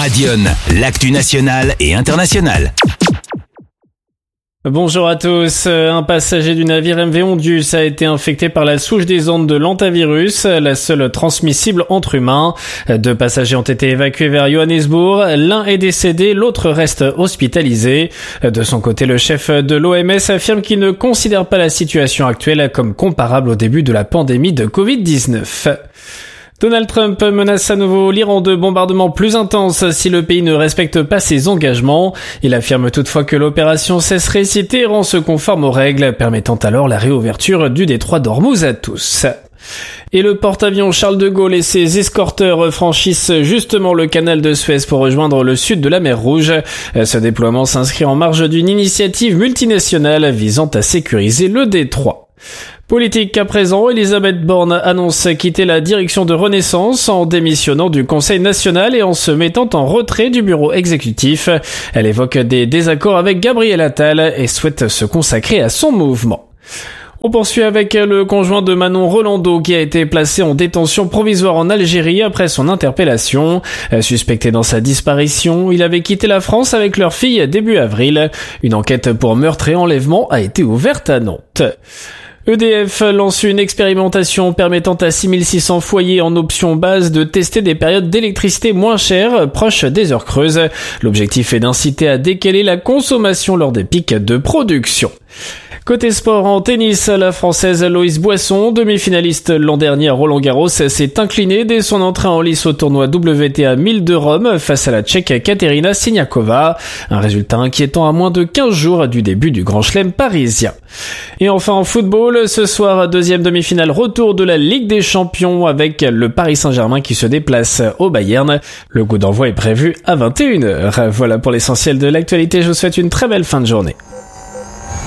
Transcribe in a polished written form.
Radion, l'actu nationale et internationale. Bonjour à tous. Un passager du navire MV Ondius a été infecté par la souche des Andes de l'hantavirus, la seule transmissible entre humains. 2 passagers ont été évacués vers Johannesburg. L'un est décédé, l'autre reste hospitalisé. De son côté, le chef de l'OMS affirme qu'il ne considère pas la situation actuelle comme comparable au début de la pandémie de Covid-19. Donald Trump menace à nouveau l'Iran de bombardements plus intenses si le pays ne respecte pas ses engagements. Il affirme toutefois que l'opération cesserait si Téhéran se conforme aux règles, permettant alors la réouverture du détroit d'Ormuz à tous. Et le porte-avions Charles de Gaulle et ses escorteurs franchissent justement le canal de Suez pour rejoindre le sud de la mer Rouge. Ce déploiement s'inscrit en marge d'une initiative multinationale visant à sécuriser le détroit. Politique à présent, Elisabeth Borne annonce quitter la direction de Renaissance en démissionnant du Conseil national et en se mettant en retrait du bureau exécutif. Elle évoque des désaccords avec Gabriel Attal et souhaite se consacrer à son mouvement. On poursuit avec le conjoint de Manon Rolando qui a été placé en détention provisoire en Algérie après son interpellation. Suspecté dans sa disparition, il avait quitté la France avec leur fille début avril. Une enquête pour meurtre et enlèvement a été ouverte à Nantes. EDF lance une expérimentation permettant à 6600 foyers en option base de tester des périodes d'électricité moins chères, proches des heures creuses. L'objectif est d'inciter à décaler la consommation lors des pics de production. Côté sport, en tennis, la Française Loïs Boisson, demi-finaliste l'an dernier à Roland-Garros, s'est inclinée dès son entrée en lice au tournoi WTA 1000 de Rome face à la Tchèque Katerina Siniakova. Un résultat inquiétant à moins de 15 jours du début du Grand Chelem parisien. Et enfin en football, ce soir, deuxième demi-finale retour de la Ligue des Champions avec le Paris Saint-Germain qui se déplace au Bayern. Le coup d'envoi est prévu à 21h. Voilà pour l'essentiel de l'actualité, je vous souhaite une très belle fin de journée.